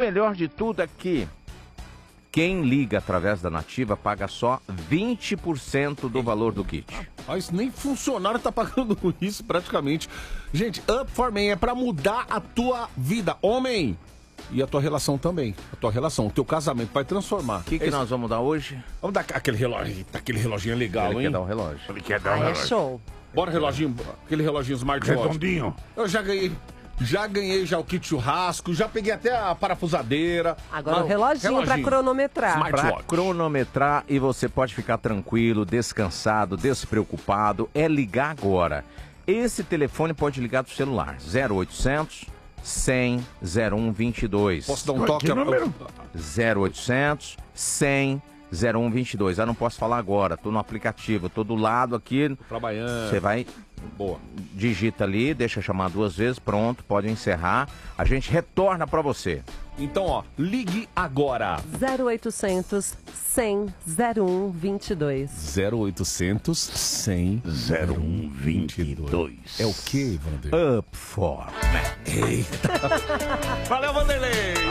melhor de tudo é que quem liga através da Nativa paga só 20% do valor do kit. Mas nem funcionário tá pagando isso praticamente. Gente, Up for Men é pra mudar a tua vida, homem. E a tua relação também. A tua relação, o teu casamento vai transformar. O que nós vamos dar hoje? Vamos dar aquele reloginho legal, Ele hein? quer dar um relógio. Ele quer dar um É relógio. show. Bora reloginho, aquele reloginho smartwatch. Redondinho. Eu já ganhei. Já ganhei já o kit churrasco, já peguei até a parafusadeira. Agora o reloginho pra cronometrar. Smartwatch. Para cronometrar e você pode ficar tranquilo, descansado, despreocupado. É ligar agora. Esse telefone pode ligar do celular. 0800 100 0122. Posso dar um toque? Que número? 0800 100 0122. Não posso falar agora, tô no aplicativo, tô do lado aqui. Trabalhando. Você vai, Boa. digita ali, deixa chamar 2 vezes, pronto, pode encerrar. A gente retorna pra você. Então, ó, ligue agora. 0800 100 0122. 0800 100 0122. É o quê, Vanderlei? Up for Men. Valeu, Vanderlei!